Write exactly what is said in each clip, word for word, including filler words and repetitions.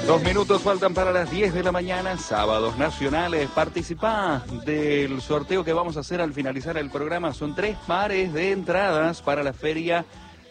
Dos minutos faltan para las diez de la mañana, sábados nacionales. Participá del sorteo que vamos a hacer al finalizar el programa. Son tres pares de entradas para la feria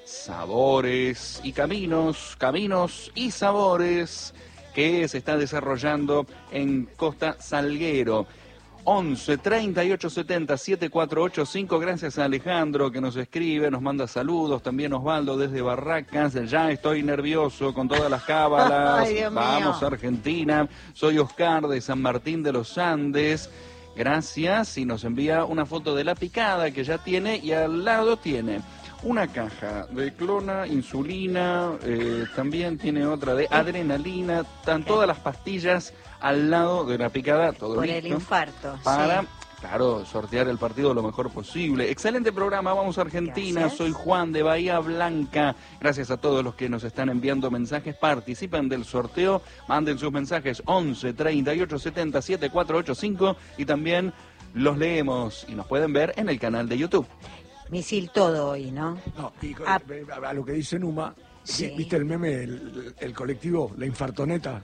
Sabores y Caminos, Caminos y Sabores, que se está desarrollando en Costa Salguero. once, treinta y ocho, setenta, setenta y cuatro ochenta y cinco. Gracias a Alejandro que nos escribe, nos manda saludos. También Osvaldo desde Barracas. Ya estoy nervioso con todas las cábalas. Ay, Dios Vamos mío. a Argentina. Soy Oscar de San Martín de los Andes. Gracias. Y nos envía una foto de la picada que ya tiene. Y al lado tiene una caja de clona, insulina. Eh, también tiene otra de adrenalina. Están todas las pastillas al lado de la picada, todo Por listo, el infarto, para, sí. claro, sortear el partido lo mejor posible. Excelente programa, vamos a Argentina. Gracias. Soy Juan de Bahía Blanca. Gracias a todos los que nos están enviando mensajes. Participen del sorteo, manden sus mensajes once, treinta y ocho, setenta, setenta y cuatro ochenta y cinco y también los leemos y nos pueden ver en el canal de YouTube. Misil todo hoy, ¿no? No, y con- Ah. a, a lo que dice Numa, Sí. ¿viste el meme, el, el colectivo, la infartoneta?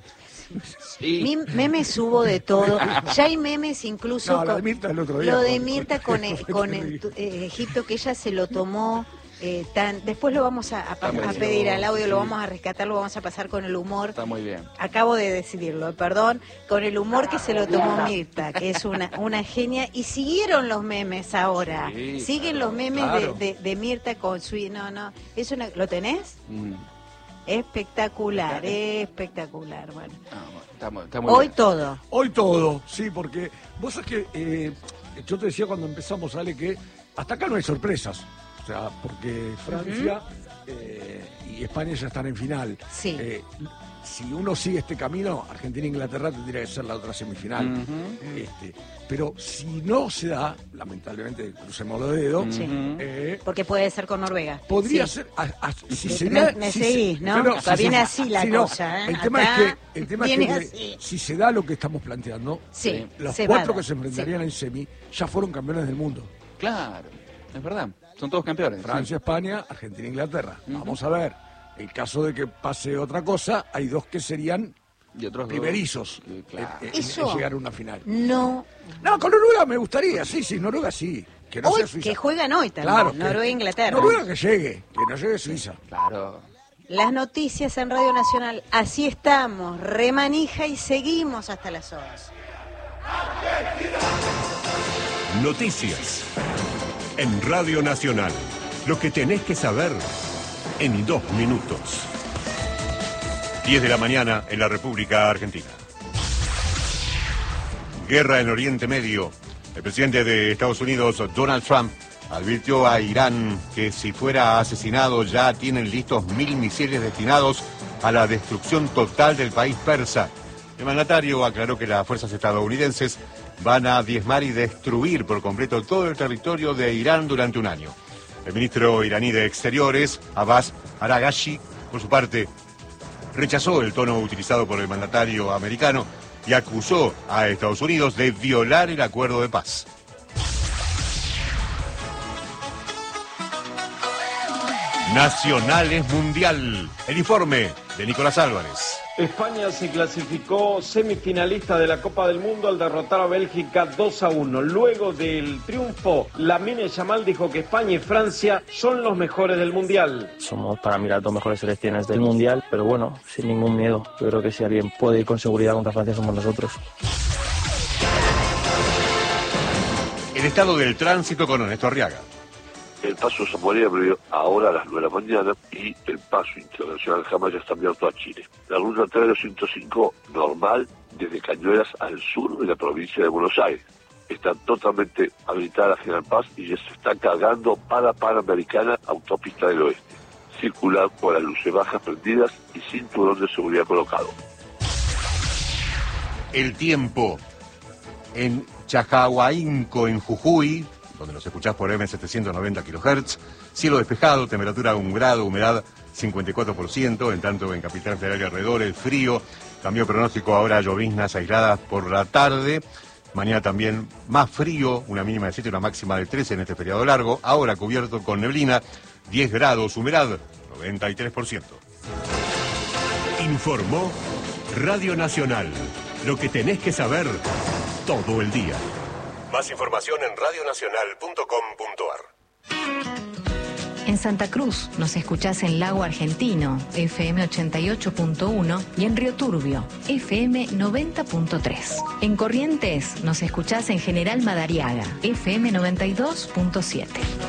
Sí. Mi- memes hubo de todo. Ya hay memes incluso No, lo de con Mirta el otro día. lo de con- Mirta con, el- con el- eh, Egipto, que ella se lo tomó eh, tan. Después lo vamos a, a pa- Está a medio- pedir al audio, lo sí. vamos a rescatar, lo vamos a pasar con el humor. Está muy bien. Acabo de decidirlo, perdón, con el humor que se lo tomó Mirta, que es una, una genia, y siguieron los memes ahora, Sí, siguen claro, los memes claro. de, de, de Mirta con su, no, no, es una, ¿lo tenés? Mm. Espectacular, espectacular, bueno. Ah, bueno, está muy- está muy Hoy bien. todo, Hoy todo, sí, porque vos sabés que eh, yo te decía cuando empezamos, Ale, que hasta acá no hay sorpresas. O sea, porque Francia eh, y España ya están en final. Sí. Eh, si uno sigue este camino, Argentina e Inglaterra tendría que ser la otra semifinal. Ujú. Este, pero si no se da, lamentablemente, crucemos los dedos, Sí. eh, porque puede ser con Noruega. podría Sí. ser, a- a- si Me- se me- da, me si seguís, se- ¿no? pero Acá viene así la no, cosa, ¿eh? El tema Acá es que, el tema es viene que así. si se da lo que estamos planteando, Sí, eh, los se cuatro va a que se dar, enfrentarían en semi ya fueron campeones del mundo. Claro, es verdad. Son todos campeones. Francia, España, Argentina, Inglaterra. Vamos a ver. En caso de que pase otra cosa, hay dos que serían Y otros dos. primerizos Sí, claro. en, en- en Eso- llegar a una final. No, No, con Noruega me gustaría, sí, sí, Noruega sí. Que no hoy sea Suiza. que juegan hoy también, Claro, que- Noruega e Inglaterra. Noruega que llegue, que no llegue Suiza. Claro. Las noticias en Radio Nacional, así estamos, remanija y seguimos hasta las once. Noticias en Radio Nacional. Lo que tenés que saber en dos minutos. diez de la mañana en la República Argentina. Guerra en Oriente Medio. El presidente de Estados Unidos, Donald Trump, advirtió a Irán que si fuera asesinado ya tienen listos mil misiles destinados a la destrucción total del país persa. El mandatario aclaró que las fuerzas estadounidenses van a diezmar y destruir por completo todo el territorio de Irán durante un año. El ministro iraní de Exteriores, Abbas Araghchi, por su parte, rechazó el tono utilizado por el mandatario americano y acusó a Estados Unidos de violar el acuerdo de paz. Nacionales Mundial. El informe de Nicolás Álvarez. España se clasificó semifinalista de la Copa del Mundo al derrotar a Bélgica dos a uno. Luego del triunfo, Lamine Yamal dijo que España y Francia son los mejores del Mundial. Somos para mí las dos mejores selecciones del Mundial, pero bueno, sin ningún miedo. Yo creo que si alguien puede ir con seguridad contra Francia somos nosotros. El estado del tránsito con Ernesto Arriaga. El paso Zamoré abrió ahora a las nueve de la mañana y el paso internacional jamás ya está abierto a Chile. La ruta trescientos cinco normal desde Cañuelas al sur de la provincia de Buenos Aires. Está totalmente habilitada General Paz y ya se está cargando para Panamericana, autopista del oeste. Circular con las luces bajas prendidas y cinturón de seguridad colocado. El tiempo en Chajahuainco, en Jujuy, donde nos escuchás por eme setecientos noventa kilohertz, cielo despejado, temperatura un grado, humedad cincuenta y cuatro por ciento, en tanto en Capital Federal y alrededores, frío, cambio de pronóstico, ahora lloviznas aisladas por la tarde, mañana también más frío, una mínima de siete, una máxima de trece en este feriado largo, ahora cubierto con neblina, diez grados, humedad noventa y tres por ciento. Informó Radio Nacional. Lo que tenés que saber todo el día. Más información en radio nacional punto com punto ar. En Santa Cruz nos escuchás en Lago Argentino, F M ochenta y ocho punto uno, y en Río Turbio, F M noventa punto tres. En Corrientes nos escuchás en General Madariaga, F M noventa y dos punto siete.